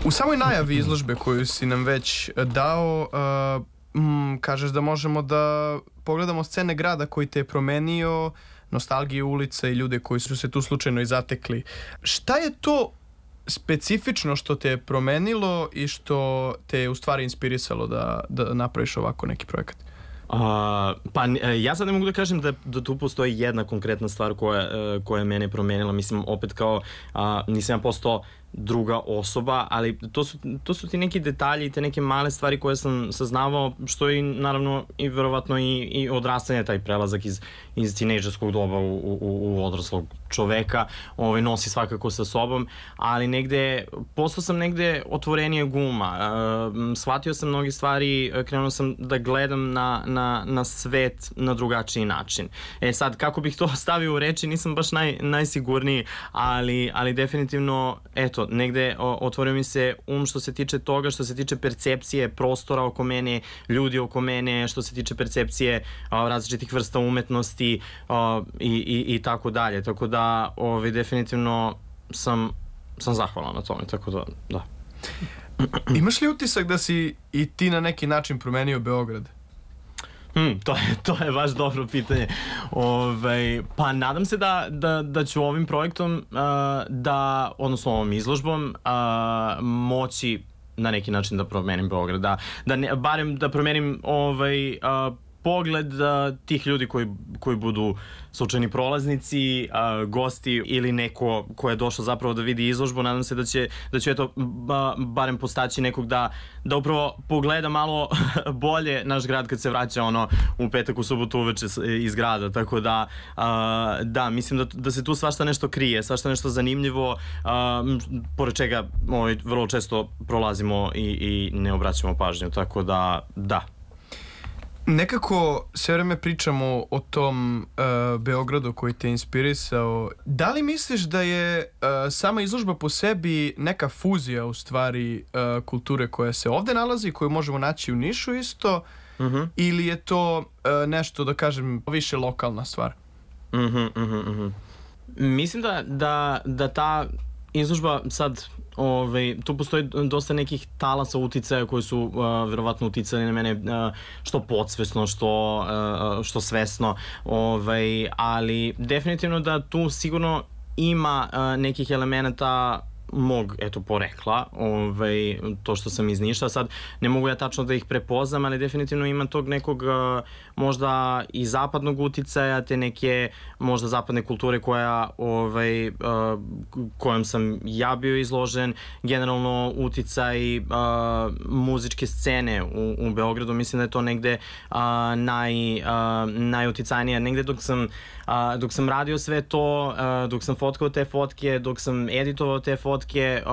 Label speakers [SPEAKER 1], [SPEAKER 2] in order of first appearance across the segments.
[SPEAKER 1] U samoj najavi izložbe koju si nam već dao, kažeš da možemo da pogledamo scene grada koji te je promenio, nostalgiju ulica i ljude koji su se tu slučajno i zatekli. Šta je to specifično što te je promenilo i što te je u stvari inspirisalo da napraviš ovako neki projekat?
[SPEAKER 2] Ja sad ne mogu da kažem da tu postoji jedna konkretna stvar koja je mene promenila. Mislim, opet kao nisam ja postao druga osoba, ali to su ti neki detalji i te neke male stvari koje sam saznavao, što je naravno i verovatno i odrastanje, taj prelazak iz tinejdžerskog doba u odraslog čoveka, nosi svakako sa sobom, ali negde, postao sam negde otvorenije guma, shvatio sam mnogi stvari, krenuo sam da gledam na svet na drugačiji način. Sad, kako bih to stavio u reči, nisam baš najsigurniji, ali definitivno, eto, negde otvorio mi se što se tiče toga, što se tiče percepcije prostora oko mene, ljudi oko mene, što se tiče percepcije različitih vrsta umetnosti i tako dalje. Tako da, definitivno sam zahvalan na tome, tako da.
[SPEAKER 1] Imaš li utisak da si i ti na neki način promenio Beograd?
[SPEAKER 2] To je baš dobro pitanje. Pa nadam se da ću ovim projektom, odnosno ovom izložbom, moći na neki način da promenim Beograd. Barem da promenim pogled tih ljudi koji budu slučajni prolaznici, gosti ili neko ko je došao zapravo da vidi izložbu. Nadam se da će eto barem postaći nekog da upravo pogleda malo bolje naš grad kad se vraća u petak, u subotu uveče iz grada. Tako da, mislim da se tu svašta nešto krije, svašta nešto zanimljivo, pored čega vrlo često prolazimo i ne obraćamo pažnju. Tako da.
[SPEAKER 1] Nekako sve vreme pričamo o tom Beogradu koji te inspirisao. Da li misliš da je sama izložba po sebi neka fuzija u stvari kulture koja se ovde nalazi, koju možemo naći u Nišu isto, ili je to nešto, da kažem, više lokalna stvar?
[SPEAKER 2] Mislim da ta izložba sad, tu postoji dosta nekih talasa uticaja koji su verovatno uticali na mene, što podsvesno, što svesno, ali definitivno da tu sigurno ima nekih elemenata mog, porekla, to što sam iz Niša. Sad, ne mogu ja tačno da ih prepoznam, ali definitivno ima tog nekog možda i zapadnog uticaja, te neke možda zapadne kulture kojom sam ja bio izložen. Generalno uticaj muzičke scene u Beogradu, mislim da je to negde najuticajnije. Negde dok sam radio sve to, dok sam fotkao te fotke, dok sam editovao te fotke,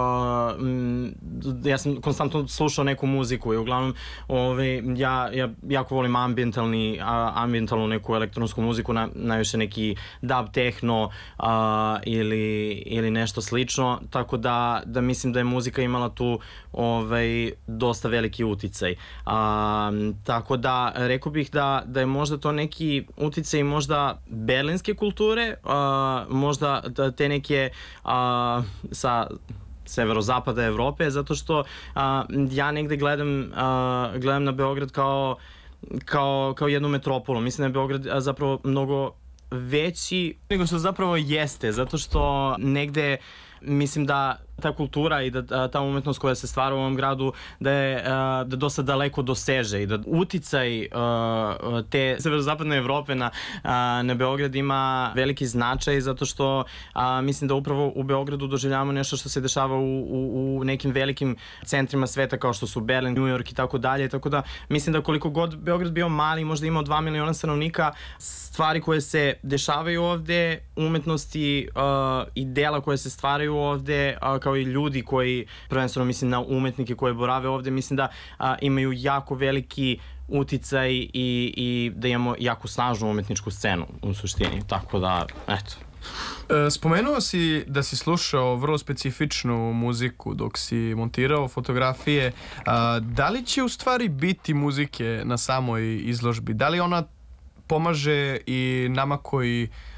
[SPEAKER 2] ja sam konstantno slušao neku muziku i uglavnom ja jako volim ambientalnu neku elektronsku muziku, najviše neki dub techno ili nešto slično, tako da mislim da je muzika imala tu dosta veliki uticaj. Tako da rekao bih da je možda to neki uticaj možda berlinske kulture, možda te neke sa severozapada Evrope, zato što ja negde gledam na Beograd kao jednu metropolu. Mislim da je Beograd zapravo mnogo veći nego što zapravo jeste, zato što negde mislim da ta kultura i da ta umetnost koja se stvara u ovom gradu da dosta daleko doseže i da uticaj te severozapadne Evrope na Beograd ima veliki značaj, zato što mislim da upravo u Beogradu doživljavamo nešto što se dešava u nekim velikim centrima sveta kao što su Berlin, New York i tako dalje, tako da mislim da koliko god Beograd bio mali, možda imao 2 miliona stanovnika, stvari koje se dešavaju ovde, umetnosti i dela koje se stvaraju ovde, kao i ljudi koji, prvenstveno mislim na umetnike koje borave ovde, mislim da imaju jako veliki uticaj i da imamo jako snažnu umetničku scenu u suštini, tako da, eto.
[SPEAKER 1] Spomenuo si da si slušao vrlo specifičnu muziku dok si montirao fotografije. Da li će u stvari biti muzike na samoj izložbi? Da li ona pomaže i nama koji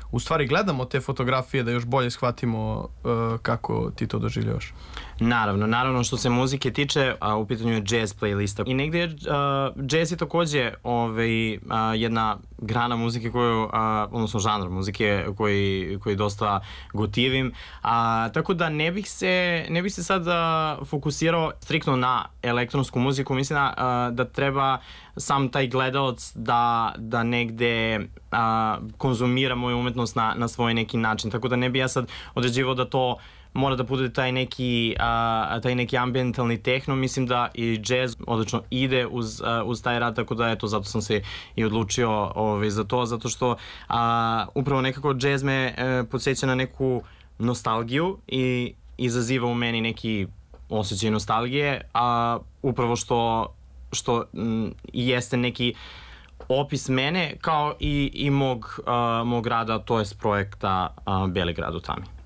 [SPEAKER 1] u stvari gledamo te fotografije da još bolje shvatimo kako ti to doživljavaš.
[SPEAKER 2] Naravno što se muzike tiče, u pitanju je jazz playlista. I negdje jazz je takođe jedna grana muzike odnosno žanr muzike koji dosta gotivim. Tako da ne bih se sad fokusirao striktno na elektronsku muziku. Mislim da treba sam taj gledalac da negde konzumira moju umetnost na svoj neki način. Tako da ne bi ja sad određivao da to mora da bude taj neki ambientalni tehno. Mislim da i jazz odlično ide uz taj rad, tako da zato sam se i odlučio za to, zato što upravo nekako jazz me podsjeća na neku nostalgiju i izaziva u meni neki osjećaj nostalgije, a upravo što jeste neki opis mene kao i mog rada, to jest projekta Beli grad u tami.